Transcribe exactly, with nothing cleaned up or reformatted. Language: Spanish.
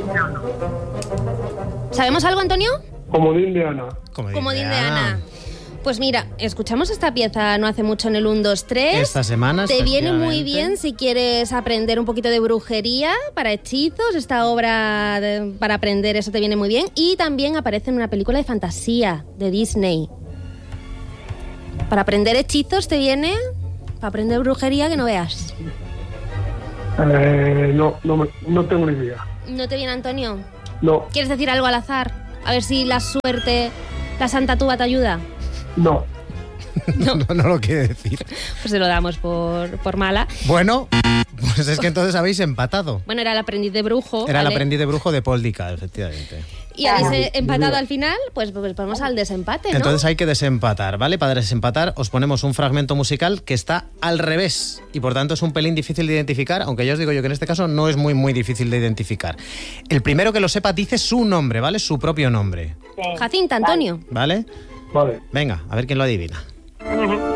¿Sabemos algo, Antonio? Comodín de Ana. Comodín de Ana. Pues mira, escuchamos esta pieza no hace mucho en el uno, dos, tres. Esta semana, te viene muy bien si quieres aprender un poquito de brujería para hechizos. Esta obra de, para aprender eso te viene muy bien. Y también aparece en una película de fantasía de Disney. Para aprender hechizos te viene, para aprender brujería que no veas. Eh, no, no, me, no tengo ni idea. ¿No te viene, Antonio? No. ¿Quieres decir algo al azar? A ver si la suerte, la Santa Tuba te ayuda. No. No. no, no lo quiere decir. Pues se lo damos por, por mala. Bueno, pues es que entonces habéis empatado. Bueno, era el aprendiz de brujo. Era ¿vale? el aprendiz de brujo de Paul Dicka, efectivamente. Y habéis empatado al final, pues, pues vamos al desempate, ¿no? Entonces hay que desempatar, ¿vale? Para desempatar os ponemos un fragmento musical que está al revés y por tanto es un pelín difícil de identificar, aunque ya os digo yo que en este caso no es muy muy difícil de identificar. El primero que lo sepa dice su nombre, ¿vale? Su propio nombre. Jacinta, Antonio. ¿Vale? Vale. Venga, a ver quién lo adivina. Uh-huh.